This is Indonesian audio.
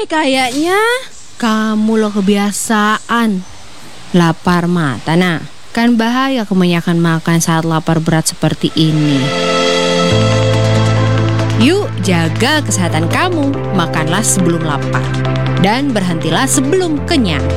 deh kayaknya. Kamu lo kebiasaan lapar mata, nah. Kan bahaya kebanyakan makan saat lapar berat seperti ini. Yuk, jaga kesehatan kamu. Makanlah sebelum lapar dan berhentilah sebelum kenyang.